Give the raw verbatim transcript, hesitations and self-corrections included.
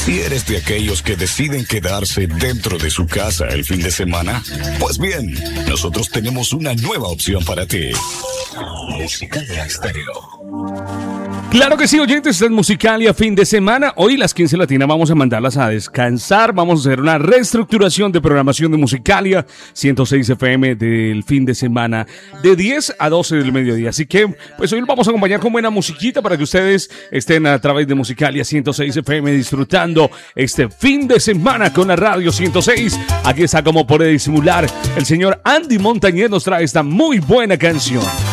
Si eres de aquellos que deciden quedarse dentro de su casa el fin de semana, pues bien, nosotros tenemos una nueva opción para ti. Musicalia Estéreo. Claro que sí, oyentes, esta es Musicalia fin de semana. Hoy las quince latinas vamos a mandarlas a descansar. Vamos a hacer una reestructuración de programación de Musicalia ciento seis F M del fin de semana de diez a doce del mediodía. Así que, pues hoy los vamos a acompañar con buena musiquita para que ustedes estén a través de Musicalia ciento seis F M disfrutando este fin de semana con la radio ciento seis. Aquí está, como puede disimular, el señor Andy Montañez nos trae esta muy buena canción.